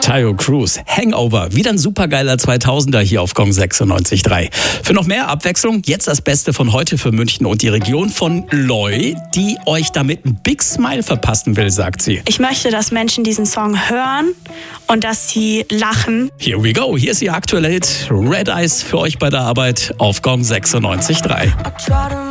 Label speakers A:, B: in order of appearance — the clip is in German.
A: Tayo Cruz, Hangover, wieder ein supergeiler 2000er hier auf Gong 96.3. Für noch mehr Abwechslung, jetzt das Beste von heute für München und die Region von Loy, die euch damit ein Big Smile verpassen will, sagt sie.
B: Ich möchte, dass Menschen diesen Song hören und dass sie lachen.
A: Here we go, hier ist ihr aktueller Hit Red Eyes für euch bei der Arbeit auf Gong 96.3.